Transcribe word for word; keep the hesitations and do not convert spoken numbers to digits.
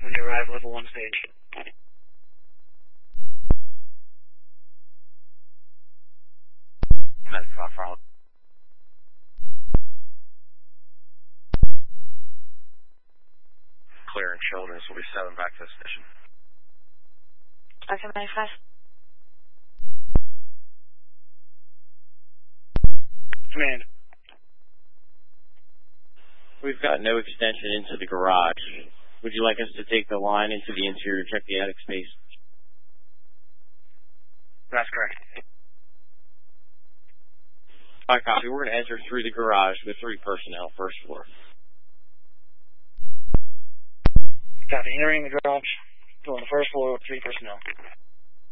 when you arrive level one stage. Medic five follow. Clearing shoulders, we'll be seven back to the station. Okay, ninety-five. Command. We've got no extension into the garage. Would you like us to take the line into the interior, check the attic space? That's correct. I copy. We're going to enter through the garage with three personnel, first floor. Copy. Entering the garage, going to the first floor with three personnel.